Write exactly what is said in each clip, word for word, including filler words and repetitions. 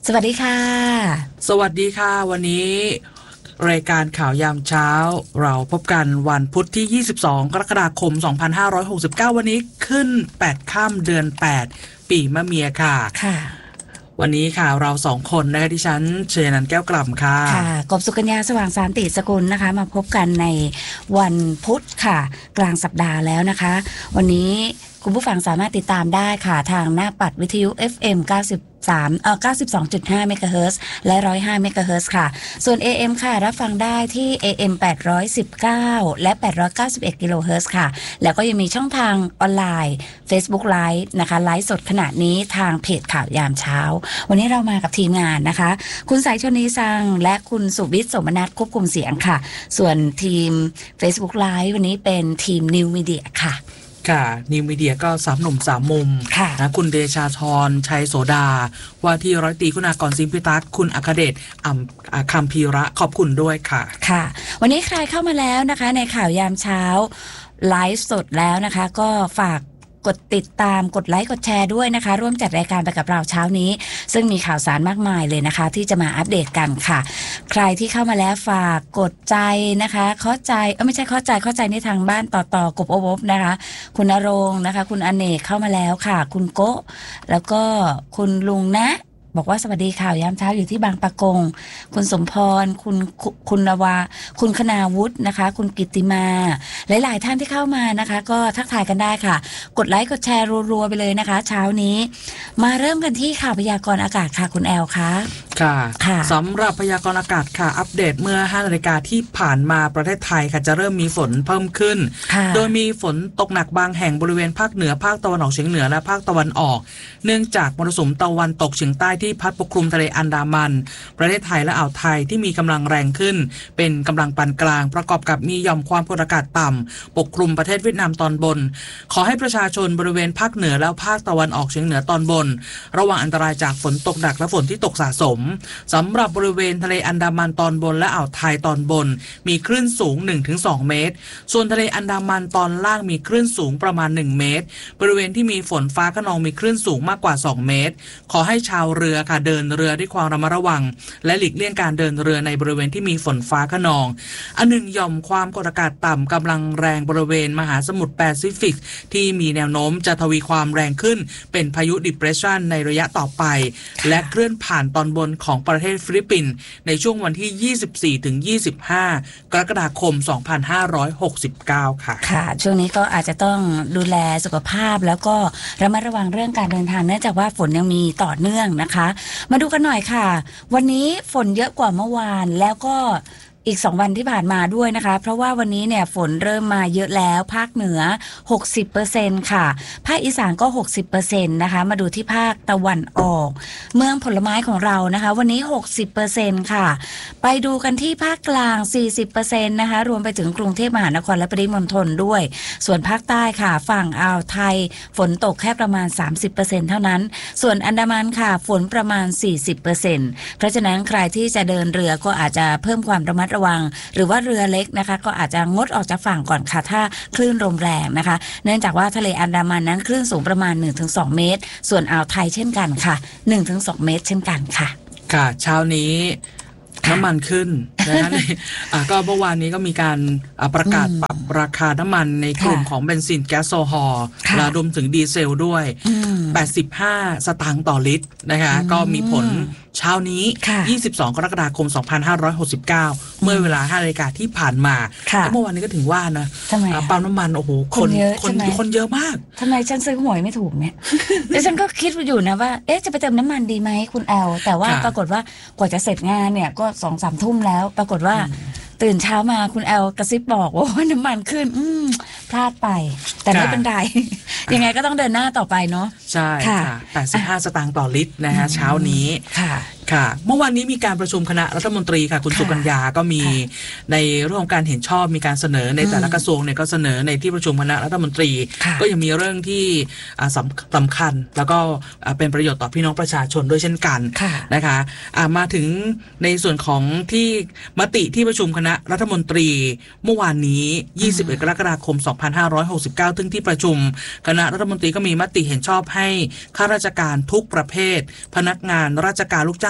สวัสดีค่ะสวัสดีค่ะวันนี้รายการข่าวยามเช้าเราพบกันวันพุธที่ยี่สิบสองกรกฎาคมสองพันห้าร้อยหกสิบเก้าวันนี้ขึ้นแปดค่ำเดือนแปดปีมะเมียค่ะค่ะวันนี้ค่ะเราสองคนนะคะดิฉันเชยนันท์แก้วกล่ำค่ะค่ะกบสุกัญญาสว่างสานติสกุลนะคะมาพบกันในวันพุธค่ะกลางสัปดาห์แล้วนะคะวันนี้คุณผู้ฟังสามารถติดตามได้ค่ะทางหน้าปัดวิทยุ เอฟ เอ็ม เก้าสิบสามเอ่อ เก้าสิบสองจุดห้า เมกะเฮิรตซ์และหนึ่งร้อยห้าเมกะเฮิรตซ์ค่ะส่วน เอ เอ็ม ค่ะรับฟังได้ที่ เอ เอ็ม แปดร้อยสิบเก้าและแปดร้อยเก้าสิบเอ็ดกิโลเฮิรตซ์ค่ะแล้วก็ยังมีช่องทางออนไลน์ Facebook Live นะคะไลฟ์สดขณะนี้ทางเพจข่าวยามเช้าวันนี้เรามากับทีมงานนะคะคุณสายชนีสังและคุณสุวิทย์สมนัสควบคุมเสียงค่ะส่วนทีม Facebook Live วันนี้เป็นทีม New Media ค่ะค่ะนิวมีเดียก็สามหนุ่มสามมุมนะคุณเดชาธรชัยโสดาว่าที่ร้อยตรีคุณากรซิมพิทักษ์คุณอัครเดชอ่ำคัมภีระขอบคุณด้วยค่ะค่ะวันนี้ใครเข้ามาแล้วนะคะในข่าวยามเช้าไลฟ์สดแล้วนะคะก็ฝากกดติดตามกดไลค์กดแชร์ด้วยนะคะร่วมจัดรายการไปกับเราเช้านี้ซึ่งมีข่าวสารมากมายเลยนะคะที่จะมาอัปเดตกันค่ะใครที่เข้ามาแล้วฝากกดใจนะคะเข้าใจเออไม่ใช่เข้าใจเข้าใจในทางบ้านต่อต่อกบอบนะคะคุณณรงค์นะคะคุณอเนกเข้ามาแล้วค่ะคุณโกะแล้วก็คุณลุงนะบอกว่าสวัสดีข่าวยามเช้าอยู่ที่บางปะกงคุณสมพรคุณคุณนวาคุณคณาวุฒินะคะคุณกิตติมาหลายๆท่านที่เข้ามานะคะก็ทักทายกันได้ค่ะกดไลค์กดแชร์รัวๆไปเลยนะคะเช้านี้มาเริ่มกันที่ข่าวพยากรณ์อากาศค่ะคุณแอลคะค่ะค่ะสำหรับพยากรณ์อากาศค่ะอัปเดตเมื่อห้านาฬิกาที่ผ่านมาประเทศไทยค่ะจะเริ่มมีฝนเพิ่มขึ้นโดยมีฝนตกหนักบางแห่งบริเวณภาคเหนือภาคตะวันออกเฉียงเหนือและภาคตะวันออกเนื่องจากมรสุมตะวันตกเฉียงใต้ที่พัดปกคลุมทะเลอันดามันประเทศไทยและอ่าวไทยที่มีกำลังแรงขึ้นเป็นกำลังปานกลางประกอบกับมีหย่อมความกดอากาศต่ำปกคลุมประเทศเวียดนามตอนบนขอให้ประชาชนบริเวณภาคเหนือและภาคตะวันออกเฉียงเหนือตอนบนระวังอันตรายจากฝนตกหนักและฝนที่ตกสะสมสำหรับบริเวณทะเลอันดามันตอนบนและอ่าวไทยตอนบนมีคลื่นสูง หนึ่งถึงสอง เมตรส่วนทะเลอันดามันตอนล่างมีคลื่นสูงประมาณหนึ่งเมตรบริเวณที่มีฝนฟ้าคะนองมีคลื่นสูงมากกว่าสองเมตรขอให้ชาวเรือค่ะเดินเรือด้วยความระมัดระวังและหลีกเลี่ยงการเดินเรือในบริเวณที่มีฝนฟ้าคะนองอันหนึ่งหย่อมความกดอากาศต่ำกำลังแรงบริเวณมหาสมุทรแปซิฟิกที่มีแนวโน้มจะทวีความแรงขึ้นเป็นพายุ Depression ในระยะต่อไปและเคลื่อนผ่านตอนบนของประเทศฟิลิปปินส์ในช่วงวันที่ยี่สิบสี่ถึงยี่สิบห้ากรกฎาคมสองพันห้าร้อยหกสิบเก้าค่ะค่ะช่วงนี้ก็อาจจะต้องดูแลสุขภาพแล้วก็ระมัดระวังเรื่องการเดินทางเนื่องจากว่าฝนยังมีต่อเนื่องนะคะมาดูกันหน่อยค่ะวันนี้ฝนเยอะกว่าเมื่อวานแล้วก็อีกสองวันที่ผ่านมาด้วยนะคะเพราะว่าวันนี้เนี่ยฝนเริ่มมาเยอะแล้วภาคเหนือ หกสิบเปอร์เซ็นต์ ค่ะภาคอีสานก็ หกสิบเปอร์เซ็นต์ นะคะมาดูที่ภาคตะวันออกเมืองผลไม้ของเรานะคะวันนี้ หกสิบเปอร์เซ็นต์ ค่ะไปดูกันที่ภาคกลาง สี่สิบเปอร์เซ็นต์ นะคะรวมไปถึงกรุงเทพมหานครและปริมณฑลด้วยส่วนภาคใต้ค่ะฝั่งอ่าวไทยฝนตกแค่ประมาณ สามสิบเปอร์เซ็นต์ เท่านั้นส่วนอันดามันค่ะฝนประมาณ สี่สิบเปอร์เซ็นต์ เพราะฉะนั้นใครที่จะเดินเรือก็อาจจะเพิ่มความระมัดระวังหรือว่าเรือเล็กนะคะก็อาจจะงดออกจากฝั่งก่อนค่ะถ้าคลื่นลมแรงนะคะเนื่องจากว่าทะเลอันดามันนั้นคลื่นสูงประมาณ หนึ่งถึงสอง เมตรส่วนอ่าวไทยเช่นกันค่ะ หนึ่งถึงสอง เมตรเช่นกันค่ะค่ะเช้านี้น้ำมันขึ้นนะคะก็เมื่อวานนี้ก็มีการประกาศปรับราคาน้ำมันในกลุ่มของเบนซินแก๊สโซฮอล์และรวมถึงดีเซลด้วยแปดสิบห้าสตางค์ต่อลิตรนะคะก็มีผลเช้านี้ยี่สิบสองกรกฎาคมสองพันห้าร้อยหกสิบเก้าเมื่อเวลาห้านาฬิกาที่ผ่านมาเมื่อวานนี้ก็ถึงว่านะปั๊มน้ำมันโอ้โหคนคนคนเยอะมากทำไมฉันซื้อหวยไม่ถูกเนี่ยแล้วฉันก็คิดอยู่นะว่าเอ๊ะจะไปเติมน้ำมันดีไหมคุณแอลแต่ว่าปรากฏว่ากว่าจะเสร็จงานเนี่ยก็สองสามทุ่มแล้วปรากฏว่าตื่นเช้ามาคุณแอลกระซิบบอกว่าน้ำมันขึ้นอืมพลาดไปแต่ไม่เป็นไรยังไงก็ต้องเดินหน้าต่อไปเนาะใช่ค่ะแปดสิบห้าสตางค์ต่อลิตรนะฮะเช้านี้ค่ะค่ะเมื่อวานนี้มีการประชุมคณะรัฐมนตรีค่ะคุณสุกัญญาก็มีในเรื่องของการเห็นชอบมีการเสนอในแต่ละกระทรวงเนี่ยก็เสนอในที่ประชุมคณะรัฐมนตรีก็ยังมีเรื่องที่สำคัญแล้วก็เป็นประโยชน์ต่อพี่น้องประชาชนด้วยเช่นกันนะคะมาถึงในส่วนของที่มติที่ประชุมคณะรัฐมนตรีเมื่อวานนี้ยี่สิบเอ็ดกรกฎาคมสองพันห้าร้อยหกสิบเก้าซึ่งที่ประชุมคณะรัฐมนตรีก็มีมติเห็นชอบให้ข้าราชการทุกประเภทพนักงานราชการลูกจ้าง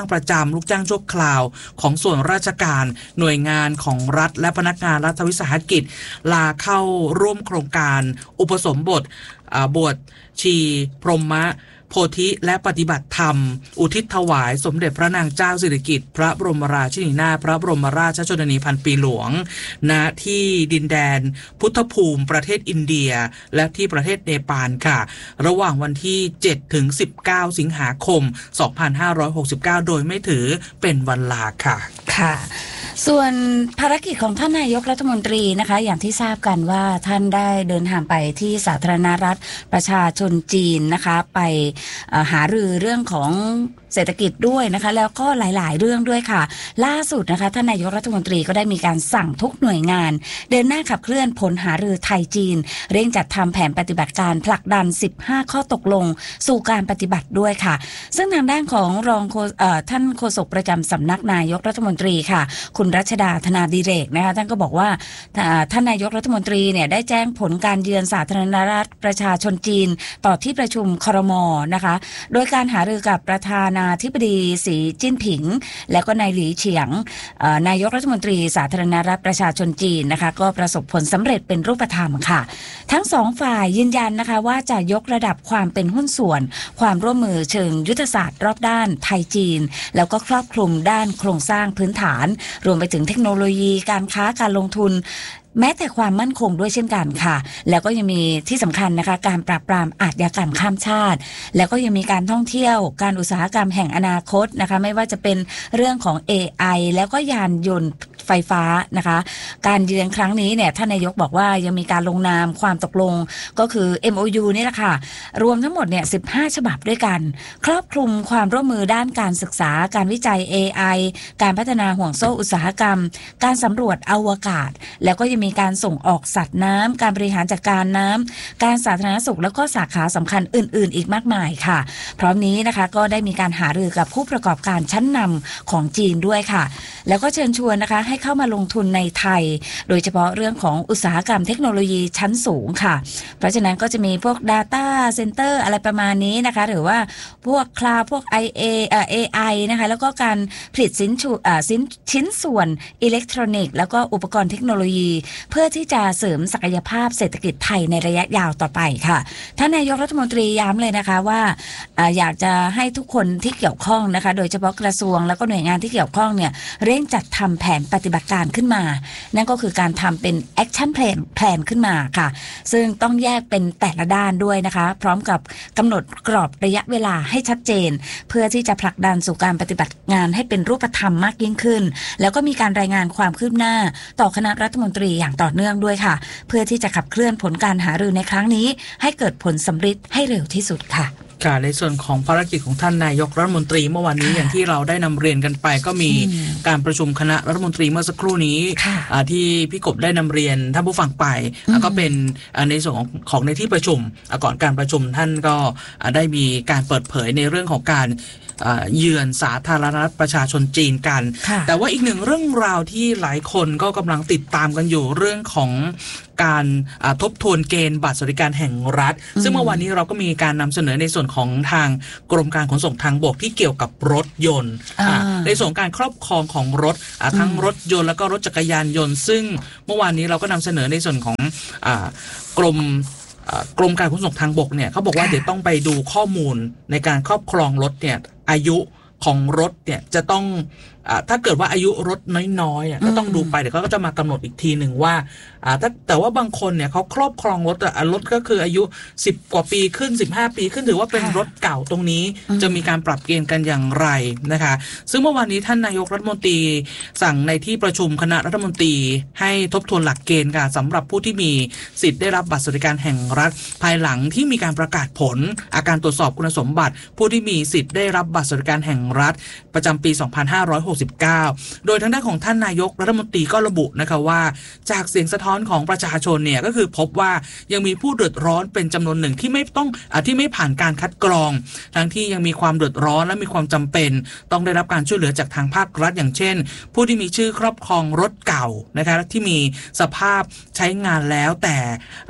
ประจำลูกจ้างชั่วคราวของส่วนราชการหน่วยงานของรัฐและพนักงานรัฐวิสาหกิจลาเข้าร่วมโครงการอุปสมบทบวชชีพรหมโพธิและปฏิบัติธรรมอุทิศถวายสมเด็จพระนางเจ้าสิริกิติ์พระบรมราชินีนาถพระบรมราชชนนีพันปีหลวงณที่ดินแดนพุทธภูมิประเทศอินเดียและที่ประเทศเนปาลค่ะระหว่างวันที่เจ็ดถึงสิบเก้าสิงหาคมสองพันห้าร้อยหกสิบเก้าโดยไม่ถือเป็นวันลาค่ะค่ะส่วนภารกิจของท่านนายกรัฐมนตรีนะคะอย่างที่ทราบกันว่าท่านได้เดินทางไปที่สาธารณรัฐประชาชนจีนนะคะไปหารือเรื่องของเศรษฐกิจด้วยนะคะแล้วก็หลายๆเรื่องด้วยค่ะล่าสุดนะคะท่านนายกรัฐมนตรีก็ได้มีการสั่งทุกหน่วยงานเดินหน้าขับเคลื่อนผลหารือไทยจีนเร่งจัดทำแผนปฏิบัติการผลักดันสิบห้าข้อตกลงสู่การปฏิบัติด้วยค่ะซึ่งทางด้านของรองท่านโฆษกประจำสำนักนายกรัฐมนตรีค่ะคุณรัชดาธนาดิเรกนะคะท่านก็บอกว่าท่านนายกรัฐมนตรีเนี่ยได้แจ้งผลการเยือนสาธารณรัฐประชาชนจีนต่อที่ประชุมครม.นะคะโดยการหารือกับประธานาธิบดีสีจิ้นผิงและก็นายหลีเฉียงนายกรัฐมนตรีสาธารณรัฐประชาชนจีนนะคะก็ประสบผลสำเร็จเป็นรูปธรรมค่ะทั้งสองฝ่ายยืนยันนะคะว่าจะยกระดับความเป็นหุ้นส่วนความร่วมมือเชิงยุทธศาสตร์รอบด้านไทยจีนแล้วก็ครอบคลุมด้านโครงสร้างพื้นฐานรวมไปถึงเทคโนโลยีการค้าการลงทุนแม้แต่ความมั่นคงด้วยเช่นกันค่ะแล้วก็ยังมีที่สำคัญนะคะการปราบปรามอาชญากรรมข้ามชาติแล้วก็ยังมีการท่องเที่ยวการอุตสาหกรรมแห่งอนาคตนะคะไม่ว่าจะเป็นเรื่องของ เอ ไอ แล้วก็ยานยนต์ไฟฟ้านะคะการเยือนครั้งนี้เนี่ยท่านนายกบอกว่ายังมีการลงนามความตกลงก็คือ เอ็ม โอ ยู นี่แหละค่ะรวมทั้งหมดเนี่ยสิบห้าฉบับด้วยกันครอบคลุมความร่วมมือด้านการศึกษาการวิจัย เอ ไอ การพัฒนาห่วงโซ่อุตสาหกรรมการสำรวจอวกาศแล้วก็ยังมีการส่งออกสัตว์น้ำการบริหารจัดการน้ำการสาธารณสุขแล้วก็สาขาสำคัญอื่นๆอีกมากมายค่ะพร้อมนี้นะคะก็ได้มีการหารือกับผู้ประกอบการชั้นนำของจีนด้วยค่ะแล้วก็เชิญชวนนะคะให้เข้ามาลงทุนในไทยโดยเฉพาะเรื่องของอุตสาหกรรมเทคโนโลยีชั้นสูงค่ะเพราะฉะนั้นก็จะมีพวก Data Center อะไรประมาณนี้นะคะหรือว่าพวก Cloud พวก ไอ เอ เอ่อ เอ ไอ นะคะแล้วก็การผลิตสินชุอ่าสินชิ้นส่วนอิเล็กทรอนิกส์แล้วก็อุปกรณ์เทคโนโลยีเพื่อที่จะเสริมศักยภาพเศรษฐกิจไทยในระยะยาวต่อไปค่ะท่านนายกรัฐมนตรีย้ำเลยนะคะว่าอยากจะให้ทุกคนที่เกี่ยวข้องนะคะโดยเฉพาะกระทรวงแล้วก็หน่วยงานที่เกี่ยวข้องเนี่ยเร่งจัดทำแผนปฏิบัติการขึ้นมานั่นก็คือการทำเป็น action plan plan ขึ้นมาค่ะซึ่งต้องแยกเป็นแต่ละด้านด้วยนะคะพร้อมกับกำหนดกรอบระยะเวลาให้ชัดเจนเพื่อที่จะผลักดันสู่การปฏิบัติงานให้เป็นรูปธรรมมากยิ่งขึ้นแล้วก็มีการรายงานความคืบหน้าต่อคณะรัฐมนตรีอย่างต่อเนื่องด้วยค่ะเพื่อที่จะขับเคลื่อนผลการหารือในครั้งนี้ให้เกิดผลสำเร็จให้เร็วที่สุดค่ะค่ะในส่วนของภารกิจของท่านนายกรัฐมนตรีเมื่อวานนี้อย่างที่เราได้นำเรียนกันไปก็มีการประชุมคณะรัฐมนตรีเมื่อสักครู่นี้ที่พี่กบได้นำเรียนท่านผู้ฟังไปก็เป็นในส่วนของของในที่ประชุมก่อนการประชุมท่านก็ได้มีการเปิดเผยในเรื่องของการเยือนสาธารณรัฐประชาชนจีนกันแต่ว่าอีกหนึ่งเรื่องราวที่หลายคนก็กำลังติดตามกันอยู่เรื่องของการทบทวนเกณฑ์บัตรสวัสดิการแห่งรัฐซึ่งเมื่อวานนี้เราก็มีการนำเสนอในส่วนของทางกรมการขนส่งทางบกที่เกี่ยวกับรถยนต์ในส่วนการครอบครองของรถทั้งรถยนต์แล้วก็รถจักรยานยนต์ซึ่งเมื่อวานนี้เราก็นำเสนอในส่วนของกรมกรมการขนส่งทางบกเนี่ยเขาบอกว่าเดี๋ยวต้องไปดูข้อมูลในการครอบครองรถเนี่ยอายุของรถเนี่ยจะต้องถ้าเกิดว่าอายุรถน้อยๆก็ต้องดูไปเดี๋ยวเขาก็จะมากำหนดอีกทีหนึ่งว่าถ้าแต่ว่าบางคนเนี่ยเขาครอบครองรถรถก็คืออายุสิบกว่าปีขึ้นสิบห้าปีขึ้นถือว่าเป็นรถเก่าตรงนี้จะมีการปรับเกณฑ์กันอย่างไรนะคะซึ่งเมื่อวานนี้ท่านนายกรัฐมนตรีสั่งในที่ประชุมคณะรัฐมนตรีให้ทบทวนหลักเกณฑ์ค่ะสำหรับผู้ที่มีสิทธิ์ได้รับบัตรสวัสดิการแห่งรัฐภายหลังที่มีการประกาศผลอาการตรวจสอบคุณสมบัติผู้ที่มีสิทธิ์ได้รับบัตรสวัสดิการแห่งรัฐประจำปีสองพันห้าร้อยหกสิบเก้าโดยทางด้านของท่านนายกรัฐมนตรีก็ระบุนะคะว่าจากเสียงสะท้อนของประชาชนเนี่ยก็คือพบว่ายังมีผู้เดือดร้อนเป็นจำนวนหนึ่งที่ไม่ต้องอที่ไม่ผ่านการคัดกรองทั้งที่ยังมีความเดือดร้อนและมีความจำเป็นต้องได้รับการช่วยเหลือจากทางภาครัฐอย่างเช่นผู้ที่มีชื่อครอบครองรถเก่านะคะที่มีสภาพใช้งานแล้วแต่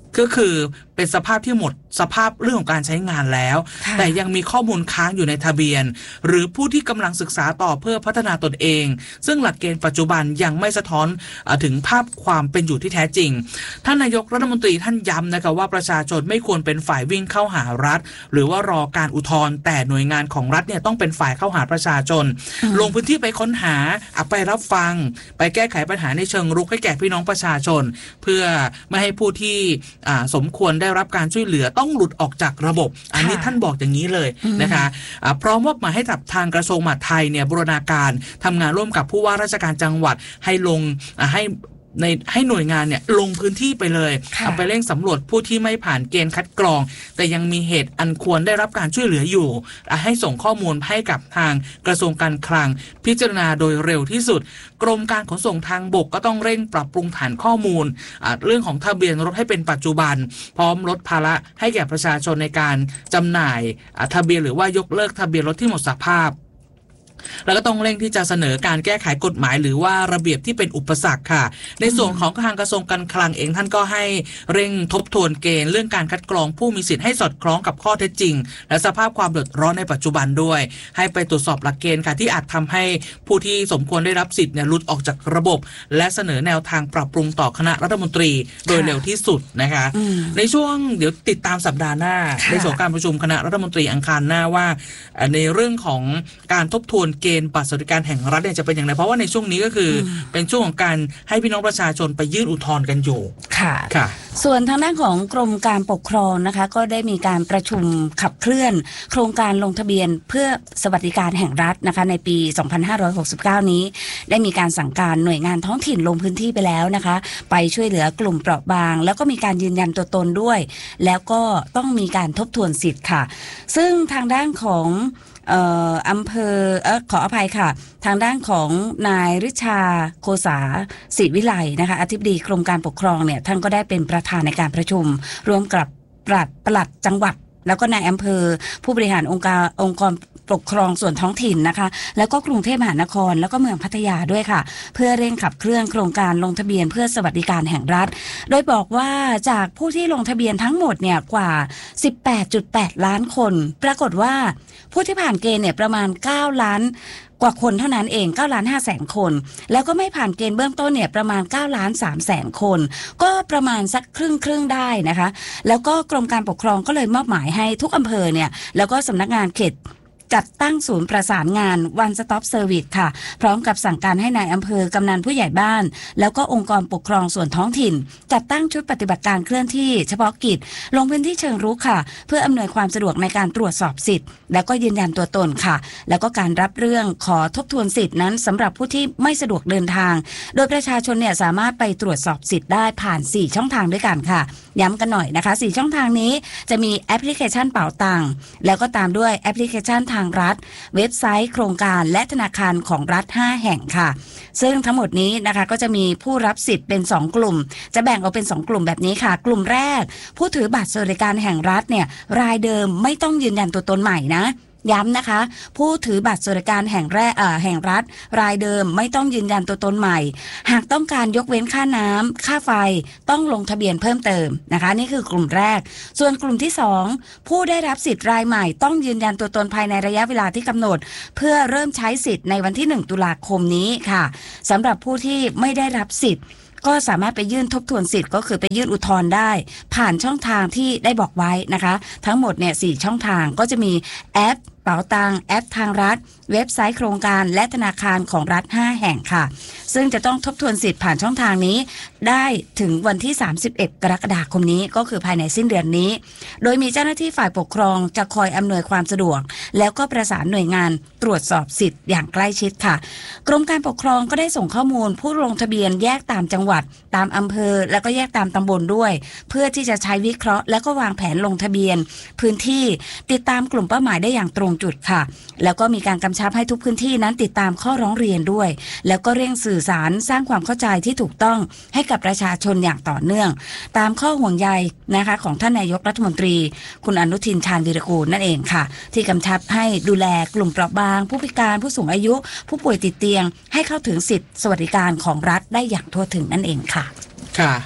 ก็คือเป็นสภาพที่หมดสภาพเรื่องของการใช้งานแล้วแต่ยังมีข้อมูลค้างอยู่ในทะเบียนหรือผู้ที่กำลังศึกษาต่อเพื่อพัฒนาตนเองซึ่งหลักเกณฑ์ปัจจุบันยังไม่สะท้อนถึงภาพความเป็นอยู่ที่แท้จริงท่านนายกรัฐมนตรีท่านย้ำนะคะว่าประชาชนไม่ควรเป็นฝ่ายวิ่งเข้าหารัฐหรือว่ารอการอุทธรณ์แต่หน่วยงานของรัฐเนี่ยต้องเป็นฝ่ายเข้าหาประชาชนลงพื้นที่ไปค้นหาไปรับฟังไปแก้ไขปัญหาในเชิงรุกให้แก่พี่น้องประชาชนเพื่อไม่ให้ผู้ที่สมควรได้รับการช่วยเหลือต้องหลุดออกจากระบบอันนี้ท่านบอกอย่างนี้เลยนะคะพร้อมมอบหมายให้กับทางกระทรวงมหาดไทยเนี่ยบูรณาการทำงานร่วมกับผู้ว่าราชการจังหวัดให้ลงให้ในให้หน่วยงานเนี่ยลงพื้นที่ไปเลยเอาไปเร่งสำรวจผู้ที่ไม่ผ่านเกณฑ์คัดกรองแต่ยังมีเหตุอันควรได้รับการช่วยเหลืออยู่ให้ส่งข้อมูลให้กับทางกระทรวงการคลังพิจารณาโดยเร็วที่สุดกรมการขนส่งทางบกก็ต้องเร่งปรับปรุงฐานข้อมูลเรื่องของทะเบียนรถให้เป็นปัจจุบันพร้อมลดภาระให้แก่ประชาชนในการจำหน่ายทะเบียนหรือว่ายกเลิกทะเบียนรถที่หมดสภาพแล้วก็ต้องเร่งที่จะเสนอการแก้ไขกฎหมายหรือว่าระเบียบที่เป็นอุปสรรคค่ะในส่วนของทางกระทรวงการคลังเองท่านก็ให้เร่งทบทวนเกณฑ์เรื่องการคัดกรองผู้มีสิทธิ์ให้สอดคล้องกับข้อเท็จจริงและสภาพความเดือดร้อนในปัจจุบันด้วยให้ไปตรวจสอบหลักเกณฑ์ค่ะที่อาจทำให้ผู้ที่สมควรได้รับสิทธิ์เนี่ยหลุดออกจากระบบและเสนอแนวทางปรับปรุงต่อคณะรัฐมนตรีโดยเร็วที่สุดนะคะในช่วงเดี๋ยวติดตามสัปดาห์หน้าในส่วนการประชุมคณะรัฐมนตรีอังคารหน้าว่าในเรื่องของการทบทวนเกณฑ์บัตรสวัสดิการแห่งรัฐเนี่ยจะเป็นอย่างไรเพราะว่าในช่วงนี้ก็คือเป็นช่วงของการให้พี่น้องประชาชนไปยื่นอุทธรณ์กันอยู่ค่ะค่ะส่วนทางด้านของกรมการปกครองนะคะก็ได้มีการประชุมขับเคลื่อนโครงการลงทะเบียนเพื่อสวัสดิการแห่งรัฐนะคะในปี สองพันห้าร้อยหกสิบเก้า นี้ได้มีการสั่งการหน่วยงานท้องถิ่นลงพื้นที่ไปแล้วนะคะไปช่วยเหลือกลุ่มเปราะบางแล้วก็มีการยืนยันตัวตนด้วยแล้วก็ต้องมีการทบทวนสิทธิ์ค่ะซึ่งทางด้านของเอ่ออำเภอเอ่อขออภัยค่ะทางด้านของนายฤชาโคสาศิวิไลนะคะอธิบดีกรมการปกครองเนี่ยท่านก็ได้เป็นประธานในการประชุมร่วมกับปลัดปลัดจังหวัดแล้วก็นายอำเภอผู้บริหารองค์การองค์กรปกครองส่วนท้องถิ่นนะคะแล้วก็กรุงเทพมหานครแล้วก็เมืองพัทยาด้วยค่ะเพื่อเร่งขับเคลื่อนโครงการลงทะเบียนเพื่อสวัสดิการแห่งรัฐโดยบอกว่าจากผู้ที่ลงทะเบียนทั้งหมดเนี่ยกว่า สิบแปดจุดแปด ล้านคนปรากฏว่าผู้ที่ผ่านเกณฑ์เนี่ยประมาณเก้าล้านกว่าคนเท่านั้นเองเก้าล้านห้าแสนคนแล้วก็ไม่ผ่านเกณฑ์เบื้องต้นเนี่ยประมาณเก้าล้านสามแสนคนก็ประมาณสักครึ่งครึ่งได้นะคะแล้วก็กรมการปกครองก็เลยมอบหมายให้ทุกอำเภอเนี่ยแล้วก็สำนักงานเขตจัดตั้งศูนย์ประสานงาน One Stop Service ค่ะพร้อมกับสั่งการให้นายอำเภอกำนันผู้ใหญ่บ้านแล้วก็องค์กรปกครองส่วนท้องถิ่นจัดตั้งชุดปฏิบัติการเคลื่อนที่เฉพาะกิจลงพื้นที่เชิงรุกค่ะเพื่ออำนวยความสะดวกในการตรวจสอบสิทธิ์แล้วก็ยืนยันตัวตนค่ะแล้วก็การรับเรื่องขอทบทวนสิทธินั้นสำหรับผู้ที่ไม่สะดวกเดินทางโดยประชาชนเนี่ยสามารถไปตรวจสอบสิทธิ์ได้ผ่านสี่ช่องทางด้วยกันค่ะย้ำกันหน่อยนะคะสี่ช่องทางนี้จะมีแอปพลิเคชันเป๋าตังค์แล้วก็ตามด้วยแอปพลิเคชันทางรัฐเว็บไซต์โครงการและธนาคารของรัฐห้าแห่งค่ะซึ่งทั้งหมดนี้นะคะก็จะมีผู้รับสิทธิ์เป็นสองกลุ่มจะแบ่งออกเป็นสองกลุ่มแบบนี้ค่ะกลุ่มแรกผู้ถือบัตรสวัสดิการแห่งรัฐเนี่ยรายเดิมไม่ต้องยืนยันตัวตนใหม่นะย้ำนะคะผู้ถือบัตรสวัสดิการแห่งแรกเอ่อแห่งรัฐรายเดิมไม่ต้องยืนยันตัวตนใหม่หากต้องการยกเว้นค่าน้ำค่าไฟต้องลงทะเบียนเพิ่มเติมนะคะนี่คือกลุ่มแรกส่วนกลุ่มที่สองผู้ได้รับสิทธิ์รายใหม่ต้องยืนยันตัวตนภายในระยะเวลาที่กำหนดเพื่อเริ่มใช้สิทธิ์ในวันที่หนึ่งตุลาคมนี้ค่ะสำหรับผู้ที่ไม่ได้รับสิทธิ์ก็สามารถไปยื่นทบทวนสิทธิ์ก็คือไปยื่นอุทธรณ์ได้ผ่านช่องทางที่ได้บอกไว้นะคะทั้งหมดเนี่ยสี่ช่องทางก็จะมีแอปเป๋าตังแอปทางรัฐเว็บไซต์โครงการและธนาคารของรัฐห้าแห่งค่ะซึ่งจะต้องทบทวนสิทธิ์ผ่านช่องทางนี้ได้ถึงวันที่สามสิบเอ็ดกรกฎาคมนี้ก็คือภายในสิ้นเดือนนี้โดยมีเจ้าหน้าที่ฝ่ายปกครองจะคอยอำนวยความสะดวกแล้วก็ประสานหน่วยงานตรวจสอบสิทธิ์อย่างใกล้ชิดค่ะกรมการปกครองก็ได้ส่งข้อมูลผู้ลงทะเบียนแยกตามจังหวัดตามอำเภอแล้วก็แยกตามตำบลด้วยเพื่อที่จะใช้วิเคราะห์แล้วก็วางแผนลงทะเบียนพื้นที่ติดตามกลุ่มเป้าหมายได้อย่างตรงจุดค่ะแล้วก็มีการกำชับให้ทุกพื้นที่นั้นติดตามข้อร้องเรียนด้วยแล้วก็เร่งสื่อสารสร้างความเข้าใจที่ถูกต้องให้กับประชาชนอย่างต่อเนื่องตามข้อห่วงใยนะคะของท่านนายกรัฐมนตรีคุณอนุทินชาญวีรกูลนั่นเองค่ะที่กำชับให้ดูแลกลุ่มเปราะบางผู้พิการผู้สูงอายุผู้ป่วยติดเตียงให้เข้าถึงสิทธิสวัสดิการของรัฐได้อย่างทั่วถึงนั่นเองค่ะค่ะ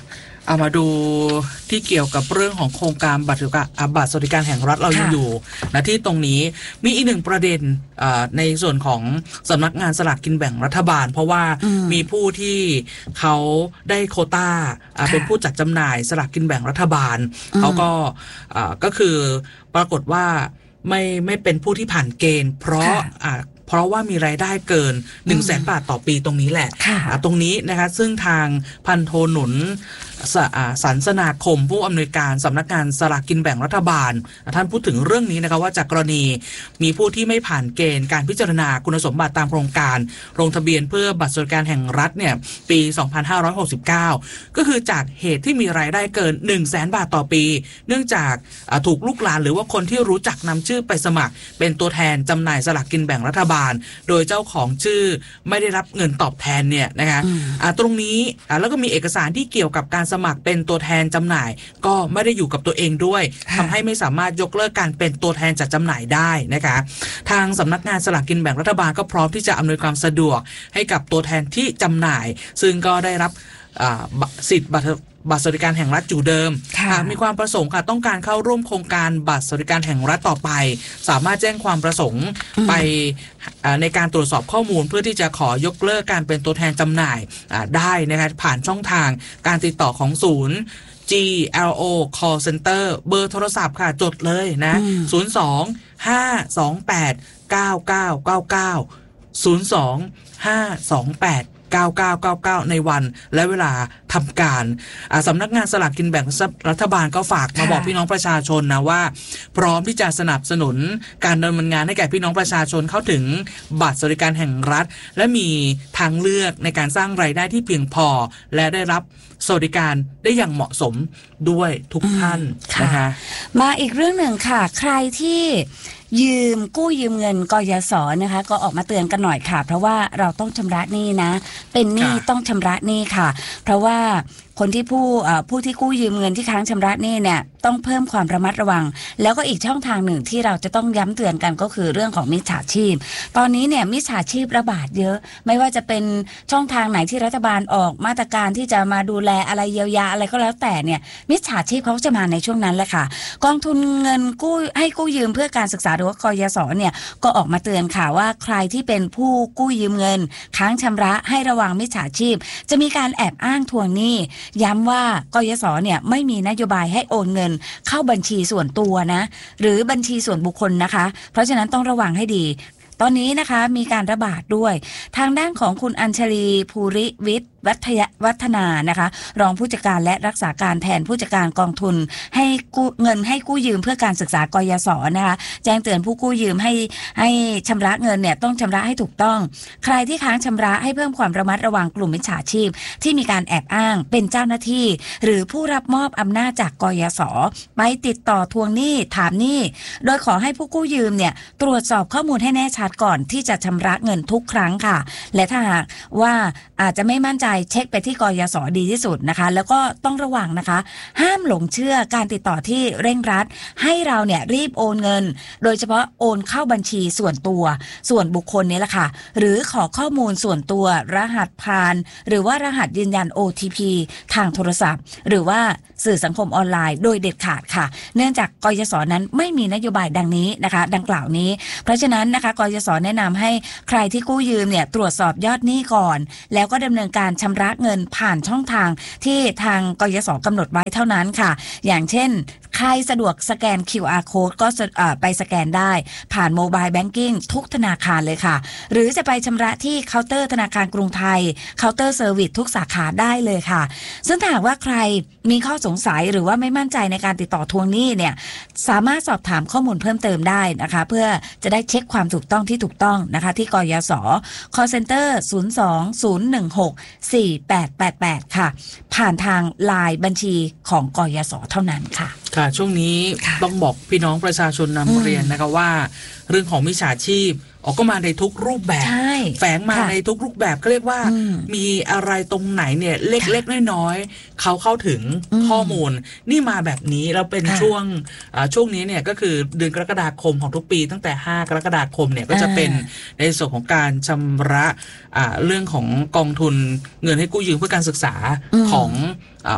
เอามาดูที่เกี่ยวกับเรื่องของโครงการบัตรบัตรสวัสดิการแห่งรัฐเรายังอยู่นะที่ตรงนี้มีอีกหนึ่งประเด็นในส่วนของสำนักงานสลากกินแบ่งรัฐบาลเพราะว่ามีผู้ที่เขาได้โควต้าเป็นผู้จัดจำหน่ายสลากกินแบ่งรัฐบาลเขาก็ก็คือปรากฏว่าไม่ไม่เป็นผู้ที่ผ่านเกณฑ์เพราะเพราะว่ามีรายได้เกิน หนึ่งแสน บาทต่อปีตรงนี้แหละตรงนี้นะคะซึ่งทางพันโทหนุนสันสนาคมผู้อำนวยการสำนักงานสลากกินแบ่งรัฐบาลท่านพูดถึงเรื่องนี้นะคะว่าจากกรณีมีผู้ที่ไม่ผ่านเกณฑ์การพิจารณาคุณสมบัติตามโครงการลงทะเบียนเพื่อบัตรสวัสดิการแห่งรัฐเนี่ยปีสองพันห้าร้อยหกสิบเก้าก็คือจากเหตุที่มีรายได้เกิน หนึ่งแสน บาทต่อปีเนื่องจากถูกลูกหลานหรือว่าคนที่รู้จักนำชื่อไปสมัครเป็นตัวแทนจำหน่ายสลากกินแบ่งรัฐบาลโดยเจ้าของชื่อไม่ได้รับเงินตอบแทนเนี่ยนะคะตรงนี้แล้วก็มีเอกสารที่เกี่ยวกับการสมัครเป็นตัวแทนจำหน่ายก็ไม่ได้อยู่กับตัวเองด้วยทำให้ไม่สามารถยกเลิกการเป็นตัวแทนจัดจำหน่ายได้นะคะทางสำนักงานสลากกินแบ่งรัฐบาลก็พร้อมที่จะอำนวยความสะดวกให้กับตัวแทนที่จำหน่ายซึ่งก็ได้รับสิทธิ์บัตรบัตรสวัสดิการแห่งรัฐอยู่เดิมหากมีความประสงค์ค่ะต้องการเข้าร่วมโครงการบัตรสวัสดิการแห่งรัฐต่อไปสามารถแจ้งความประสงค์ไปในการตรวจสอบข้อมูลเพื่อที่จะขอยกเลิกการเป็นตัวแทนจำหน่ายได้นะคะผ่านช่องทางการติดต่อของศูนย์ จี แอล โอ Call Center เบอร์โทรศัพท์ค่ะจดเลยนะศูนย์ สอง ห้า สอง แปด เก้า เก้า เก้า เก้า ศูนย์ สอง ห้า สอง แปด เก้า เก้า เก้า เก้าในวันและเวลาทำการสำนักงานสลากกินแบ่งรัฐบาลก็ฝากมาบอกพี่น้องประชาชนนะว่าพร้อมที่จะสนับสนุนการดำเนินงานให้แก่พี่น้องประชาชนเข้าถึงบัตรสวัสดิการแห่งรัฐและมีทางเลือกในการสร้างรายได้ที่เพียงพอและได้รับสวัสดิการได้อย่างเหมาะสมด้วยทุกท่านนะคะมาอีกเรื่องหนึ่งค่ะใครที่ยืมกู้ยืมเงินกยศนะคะก็ออกมาเตือนกันหน่อยค่ะเพราะว่าเราต้องชำระหนี้นะเป็นหนี้ต้องชำระหนี้ค่ะเพราะว่าคนที่ผู้ผู้ที่กู้ยืมเงินที่ค้างชำระหนี้เนี่ยต้องเพิ่มความระมัดระวังแล้วก็อีกช่องทางหนึ่งที่เราจะต้องย้ำเตือนกันก็คือเรื่องของมิจฉาชีพตอนนี้เนี่ยมิจฉาชีพระบาดเยอะไม่ว่าจะเป็นช่องทางไหนที่รัฐบาลออกมาตรการที่จะมาดูแลอะไรเยียวยาอะไรก็แล้วแต่เนี่ยมิจฉาชีพเขาจะมาในช่วงนั้นแหละค่ะกองทุนเงินกู้ให้กู้ยืมเพื่อการศึกษาหรือว่ากยศเนี่ยก็ออกมาเตือนค่ะว่าใครที่เป็นผู้กู้ยืมเงินค้างชำระให้ระวังมิจฉาชีพจะมีการแอบอ้างทวงหนี้ย้ำว่ากยศเนี่ยไม่มีนโยบายให้โอนเงินเข้าบัญชีส่วนตัวนะหรือบัญชีส่วนบุคคลนะคะเพราะฉะนั้นต้องระวังให้ดีตอนนี้นะคะมีการระบาดด้วยทางด้านของคุณอัญชลีภูริวิทย์วัฒยวัฒนานะคะรองผู้จัดการและรักษาการแทนผู้จัดการกองทุนให้กู้เงินให้กู้ยืมเพื่อการศึกษากยศนะคะแจ้งเตือนผู้กู้ยืมให้ให้ชำระเงินเนี่ยต้องชำระให้ถูกต้องใครที่ค้างชำระให้เพิ่มความระมัดระวังกลุ่มมิจฉาชีพที่มีการแอบอ้างเป็นเจ้าหน้าที่หรือผู้รับมอบอำนาจจากกยศไปติดต่อทวงหนี้ถามหนี้โดยขอให้ผู้กู้ยืมเนี่ยตรวจสอบข้อมูลให้แน่ชัดก่อนที่จะชำระเงินทุกครั้งค่ะและถ้าหากว่าอาจจะไม่มั่นใจเช็คไปที่กยศดีที่สุดนะคะแล้วก็ต้องระวังนะคะห้ามหลงเชื่อการติดต่อที่เร่งรัดให้เราเนี่ยรีบโอนเงินโดยเฉพาะโอนเข้าบัญชีส่วนตัวส่วนบุคคลนี้แหละค่ะหรือขอข้อมูลส่วนตัวรหัสผ่านหรือว่ารหัสยืนยัน โอ ที พี ทางโทรศัพท์หรือว่าสื่อสังคมออนไลน์โดยเด็ดขาดค่ะเนื่องจากกยศนั้นไม่มีนโยบายดังนี้นะคะดังกล่าวนี้เพราะฉะนั้นนะคะกยศแนะนำให้ใครที่กู้ยืมเนี่ยตรวจสอบยอดหนี้ก่อนแล้วก็ดำเนินการชำระเงินผ่านช่องทางที่ทางกยศกำหนดไว้เท่านั้นค่ะอย่างเช่นใครสะดวกสแกน คิว อาร์ Code ก็ไปสแกนได้ผ่านโมบายแบงกิ้งทุกธนาคารเลยค่ะหรือจะไปชำระที่เคาน์เตอร์ธนาคารกรุงไทยเคาน์เตอร์เซอร์วิสทุกสาขาได้เลยค่ะซึ่งถ้าหากว่าใครมีข้อสงสัยหรือว่าไม่มั่นใจในการติดต่อทวงหนี้เนี่ยสามารถสอบถามข้อมูลเพิ่มเติมได้นะคะเพื่อจะได้เช็คความถูกต้องที่ถูกต้องนะคะที่กยศ Call Center ศูนย์ สอง ศูนย์ หนึ่ง หก สี่ แปด แปด แปดค่ะผ่านทางไลน์บัญชีของกยศเท่านั้นค่ะค่ะช่วงนี้ต้องบอกพี่น้องประชาชนนำเรียนนะคะว่าเรื่องของมิจฉาชีพออกก็มาในทุกรูปแบบแฝงมาในทุกรูปแบบก็เรียกว่ามีอะไรตรงไหนเนี่ยเล็กๆน้อยๆเขาเข้าถึงข้อมูลนี่มาแบบนี้เราเป็นช่วงช่วงนี้เนี่ยก็คือเดือนกรกฎาคมของทุกปีตั้งแต่ห้ากรกฎาคมเนี่ยก็จะเป็นในส่วนของการชำระเรื่องของกองทุนเงินให้กู้ยืมเพื่อการศึกษาของ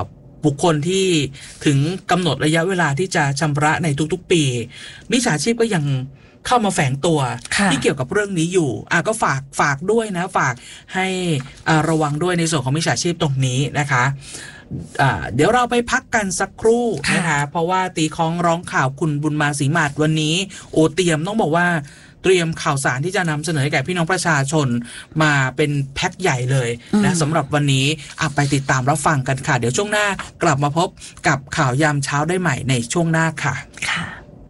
บุคคลที่ถึงกำหนดระยะเวลาที่จะชำระในทุกๆปีมิจฉาชีพก็ยังเข้ามาแฝงตัวที่เกี่ยวกับเรื่องนี้อยู่อ่ะก็ฝากฝากด้วยนะฝากให้อ่าระวังด้วยในส่วนของมิจฉาชีพตรงนี้นะคะอ่าเดี๋ยวเราไปพักกันสักครู่นะคะเพราะว่าตีคล้องร้องข่าวคุณบุญมาศรีมาศวันนี้โอเตรียมต้องบอกว่าเตรียมข่าวสารที่จะนำเสนอให้แก่พี่น้องประชาชนมาเป็นแพ็คใหญ่เลยนะสำหรับวันนี้อ่ะไปติดตามรับฟังกันค่ะเดี๋ยวช่วงหน้ากลับมาพบกับข่าวยามเช้าได้ใหม่ในช่วงหน้าค่ะค่ะ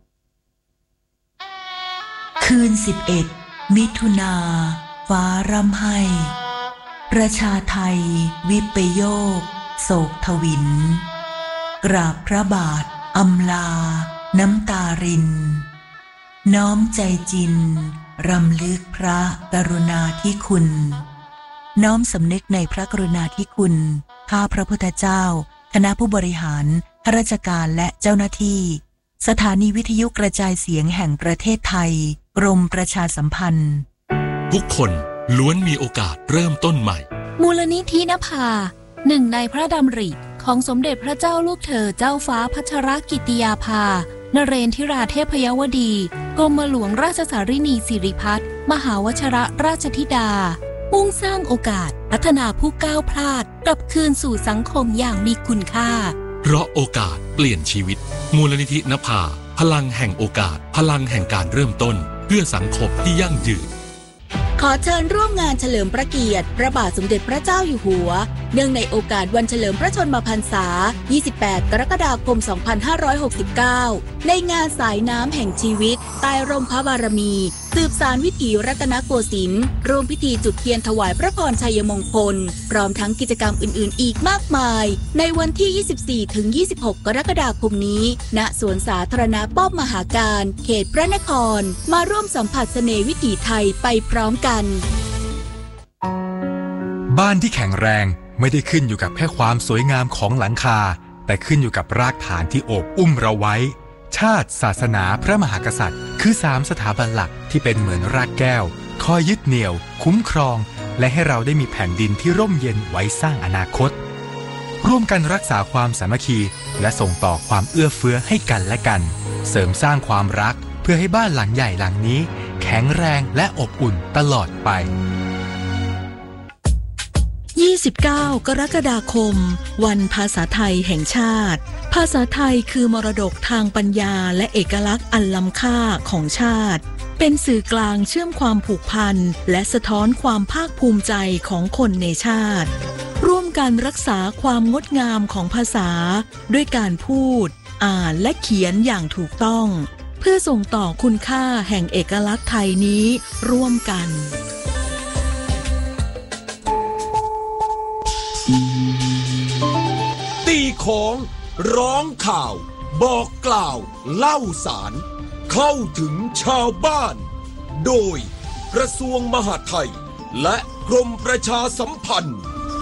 คืนสิบเอ็ดมิถุนาฟ้าร่ำไห้ประชาไทยวิปโยคโศกทวินกราบพระบาทอำลาน้ำตารินน้อมใจจินรำลึกพระกรุณาธิคุณน้อมสำนึกในพระกรุณาธิคุณข้าพระพุทธเจ้าคณะผู้บริหารข้าราชการและเจ้าหน้าที่สถานีวิทยุกระจายเสียงแห่งประเทศไทยกรมประชาสัมพันธ์ทุกคนล้วนมีโอกาสเริ่มต้นใหม่มูลนิธินภาหนึ่งในพระดำริของสมเด็จพระเจ้าลูกเธอเจ้าฟ้าพัชรกิติยาภานเรนทิราเทพยวดีกรมหลวงราชสารินีสิริพัฒน์มหาวชรราชธิดามุ่งสร้างโอกาสพัฒนาผู้ก้าวพลาดกลับคืนสู่สังคมอย่างมีคุณค่าเพราะโอกาสเปลี่ยนชีวิตมูลนิธินภาพลังแห่งโอกาสพลังแห่งการเริ่มต้นเพื่อสังคมที่ยั่งยืนขอเชิญร่วมงานเฉลิมพระเกียรติพระบาทสมเด็จพระเจ้าอยู่หัวเนื่องในโอกาสวันเฉลิมพระชนมพรรษายี่สิบแปดกรกฎาคมสองพันห้าร้อยหกสิบเก้าในงานสายน้ำแห่งชีวิตใต้ร่มพระบารมีสืบสานวิถีรัตนโกสินทร์ร่วมพิธีจุดเทียนถวายพระพรชัยมงคลพร้อมทั้งกิจกรรมอื่นๆอีกมากมายในวันที่ ยี่สิบสี่ถึงยี่สิบหก กรกฎาคมนี้ณสวนสาธารณะป้อมมหาการเขตพระนครมาร่วมสัมผัสเสน่ห์วิถีไทยไปพร้อมกันบ้านที่แข็งแรงไม่ได้ขึ้นอยู่กับแค่ความสวยงามของหลังคาแต่ขึ้นอยู่กับรากฐานที่โอบอุ้มเราไว้ชาติศาสนาพระมหากษัตริย์คือสามสถาบันหลักที่เป็นเหมือนรากแก้วคอยยึดเหนี่ยวคุ้มครองและให้เราได้มีแผ่นดินที่ร่มเย็นไว้สร้างอนาคตร่วมกันรักษาความสามัคคีและส่งต่อความเอื้อเฟื้อให้กันและกันเสริมสร้างความรักเพื่อให้บ้านหลังใหญ่หลังนี้แข็งแรงและอบอุ่นตลอดไปยี่สิบเก้ากรกฎาคมวันภาษาไทยแห่งชาติภาษาไทยคือมรดกทางปัญญาและเอกลักษณ์อันล้ำค่าของชาติเป็นสื่อกลางเชื่อมความผูกพันและสะท้อนความภาคภูมิใจของคนในชาติร่วมกันรักษาความงดงามของภาษาด้วยการพูดอ่านและเขียนอย่างถูกต้องเพื่อส่งต่อคุณค่าแห่งเอกลักษณ์ไทยนี้ร่วมกันตีของร้องข่าวบอกกล่าวเล่าสารเข้าถึงชาวบ้านโดยกระทรวงมหาดไทยและกรมประชาสัมพันธ์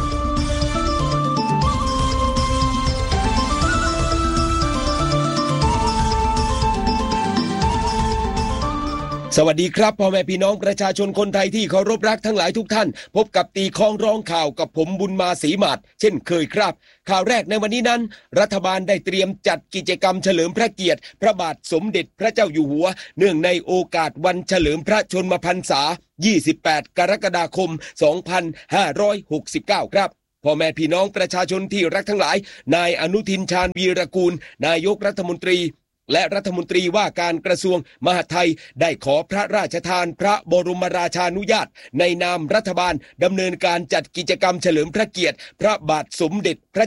สวัสดีครับพ่อแม่พี่น้องประชาชนคนไทยที่เคารพรักทั้งหลายทุกท่านพบกับตีคล้องร้องข่าวกับผมบุญมาศรีมาศเช่นเคยครับข่าวแรกในวันนี้นั้นรัฐบาลได้เตรียมจัดกิจกรรมเฉลิมพระเกียรติพระบาทสมเด็จพระเจ้าอยู่หัวเนื่องในโอกาสวันเฉลิมพระชนมพรรษายี่สิบแปดกรกฎาคมสองพันห้าร้อยหกสิบเก้าครับพ่อแม่พี่น้องประชาชนที่รักทั้งหลายนายอนุทินชาญวีรกูลนายกรัฐมนตรีและรัฐมนตรีว่าการกระทรวงมหาดไทยได้ขอพระราชทานพระบรมราชานุญาตในนามรัฐบาลดำเนินการจัดกิจกรรมเฉลิมพระเกียรติพระบาทสมเด็จพระ